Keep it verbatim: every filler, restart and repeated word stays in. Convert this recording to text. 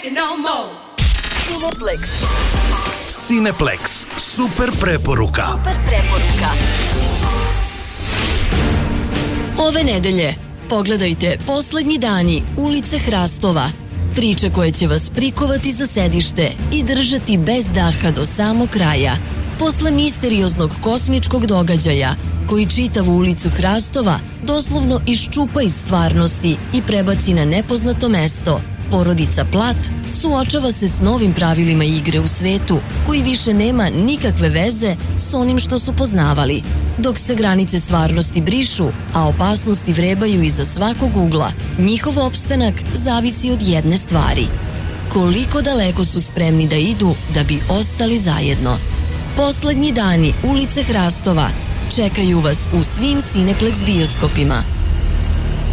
take it no more. Cineplex. Cineplex. Super preporuka. Super preporuka. Ove nedelje pogledajte Poslednji dani, ulice Hrastova. Priče koje će vas prikovati za sedište i držati bez daha do samog kraja. Posle misterioznog kosmičkog događaja koji čitavu ulicu Hrastova doslovno iščupa iz stvarnosti i prebaci na nepoznato mesto, porodica Plat suočava se s novim pravilima igre u svetu koji više nema nikakve veze s onim što su poznavali. Dok se granice stvarnosti brišu, a opasnosti vrebaju iza svakog ugla, njihov opstanak zavisi od jedne stvari. Koliko daleko su spremni da idu da bi ostali zajedno. Poslednji dani, ulice Hrastova čekaju vas u svim Cineplex bioskopima.